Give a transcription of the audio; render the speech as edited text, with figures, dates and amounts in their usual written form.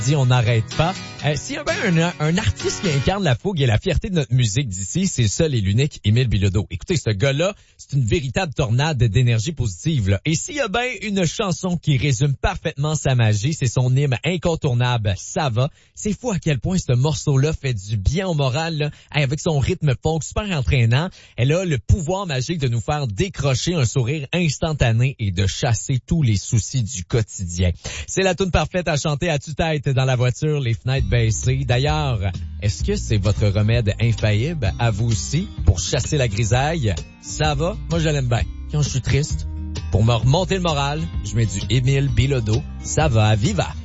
On n'arrête pas. S'il y a bien un artiste qui incarne la fougue et la fierté de notre musique d'ici, c'est le seul et l'unique Émile Bilodeau. Écoutez, ce gars-là, c'est une véritable tornade d'énergie positive, là. Et s'il y a bien une chanson qui résume parfaitement sa magie, c'est son hymne incontournable, Ça va. C'est fou à quel point ce morceau-là fait du bien au moral, là. Avec son rythme folk super entraînant, elle a le pouvoir magique de nous faire décrocher un sourire instantané et de chasser tous les soucis du quotidien. C'est la toune parfaite à chanter à tue-tête dans la voiture, les fenêtres baissées. D'ailleurs, est-ce que c'est votre remède infaillible à vous aussi pour chasser la grisaille? Ça va? Moi, je l'aime bien. Quand je suis triste, pour me remonter le moral, je mets du Émile Bilodeau. Ça va, viva!